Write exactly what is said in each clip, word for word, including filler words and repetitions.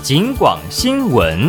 警广新闻。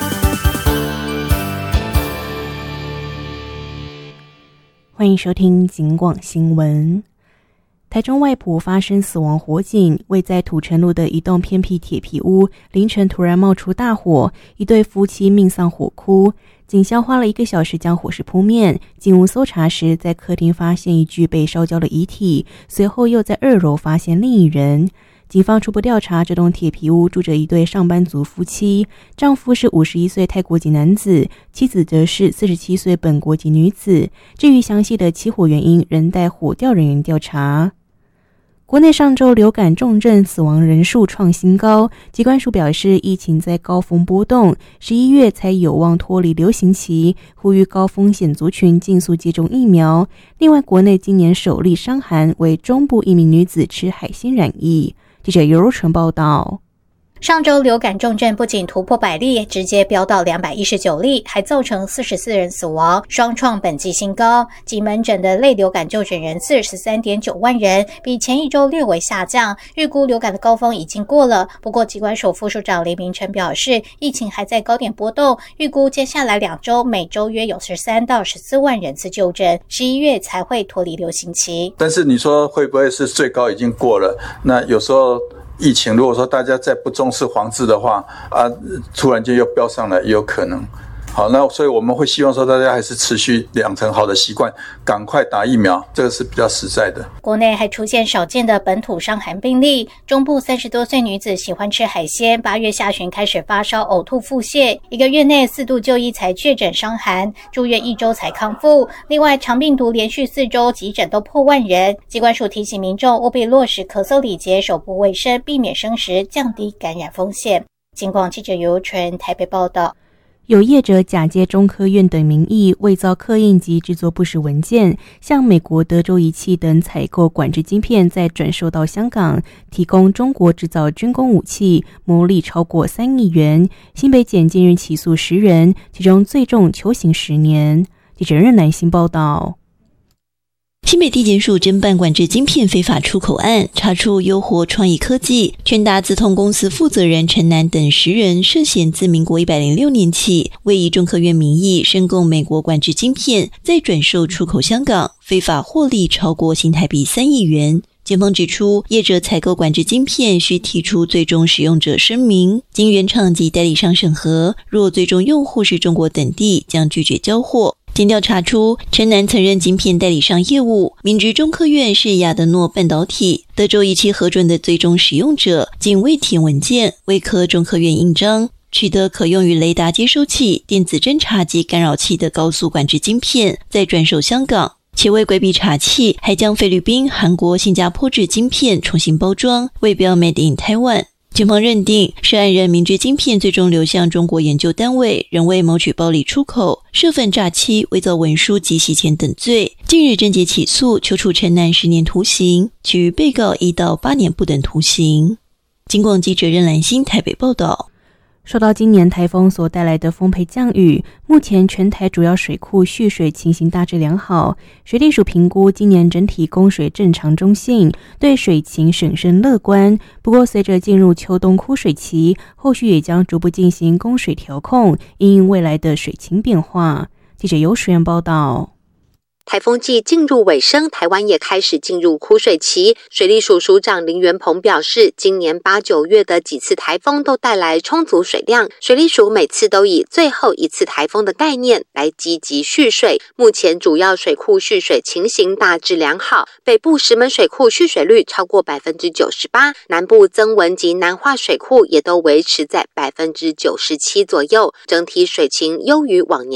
欢迎收听警广新闻。台中外埔发生死亡火警，位在土城路的一栋偏僻铁皮屋，凌晨突然冒出大火，一对夫妻命丧火窟。警消花了一个小时将火势扑灭。进屋搜查时，在客厅发现一具被烧焦的遗体，随后又在二楼发现另一人。警方初步调查，这栋铁皮屋住着一对上班族夫妻，丈夫是五十一岁泰国籍男子，妻子则是四十七岁本国籍女子。至于详细的起火原因，仍待火调人员调查。国内上周流感重症死亡人数创新高，疾管署表示，疫情在高峰波动，十一月才有望脱离流行期，呼吁高风险族群尽速接种疫苗。另外，国内今年首例伤寒为中部一名女子吃海鲜染疫。记者尤如纯报道。 上周流感重症不仅突破百例，直接飙到两百一十九例，还造成四十四人死亡，双创本季新高。及门诊的类流感就诊人次 十三点九万人，比前一周略微下降，预估流感的高峰已经过了。不过疾管署副署长林明成表示，疫情还在高点波动，预估接下来两周每周约有十三到十四万人次就诊，十一月才会脱离流行期。 但是你说会不会是最高已经过了？那有时候疫情如果说大家再不重视防治的话啊，突然间又飙上来也有可能。好，那所以我们会希望说大家还是持续养成好的习惯，赶快打疫苗，这个是比较实在的。 国内还出现少见的本土伤寒病例，中部三十多岁女子喜欢吃海鲜，八月下旬开始发烧、呕吐、腹泻，一个月内四度就医才确诊伤寒，住院一周才康复。另外，肠病毒连续四周急诊都破万人，疾管署提醒民众务必落实咳嗽礼节、手部卫生，避免生食，降低感染风险。警广记者尤纯台北报道。 有业者假借中科院等名义，伪造刻印及制作不实文件，向美国德州仪器等采购管制晶片，再转售到香港，提供中国制造军工武器，牟利超过三亿元。新北检近日起诉十人，其中最重求刑十年。记者任南新报道。 新北地检署侦办管制晶片非法出口案，查出优活创意科技、全达资通公司负责人陈南等十人涉嫌自民国一百零六年起，为以中科院名义申购美国管制晶片，再转售出口香港，非法获利超过新台币三亿元。检方指出，业者采购管制晶片需提出最终使用者声明，经原厂及代理商审核，若最终用户是中国等地，将拒绝交货。检调查出，陈南曾任晶片代理商业务，明知中科院是亚德诺半导体、德州仪器核准的最终使用者，仅未填文件，未刻中科院印章，取得可用于雷达接收器、电子侦察及干扰器的高速管制晶片，再转售香港。且为规避查缉，还将菲律宾、韩国、新加坡制晶片重新包装，为标 Made in Taiwan。检方认定，涉案人明知晶片最终流向中国研究单位，仍为谋取暴利出口、涉犯诈欺、伪造文书及洗钱等罪，近日侦结起诉，求处陈南十年徒刑，其余被告一到八年不等徒刑。警广记者任兰心台北报道。 受到今年台风所带来的丰沛降雨，目前全台主要水库蓄水情形大致良好。水利署评估今年整体供水正常中性，对水情审慎乐观。不过，随着进入秋冬枯水期，后续也将逐步进行供水调控，因应未来的水情变化。记者尤淑媛报道。 台风季进入尾声，台湾也开始进入枯水期。水利署署长林元鹏表示，今年八九月的几次台风都带来充足水量，水利署每次都以最后一次台风的概念来积极蓄水。目前主要水库蓄水情形大致良好，北部石门水库蓄水率超过 百分之九十八， 南部曾文及南化水库也都维持在 百分之九十七 左右，整体水情优于往年。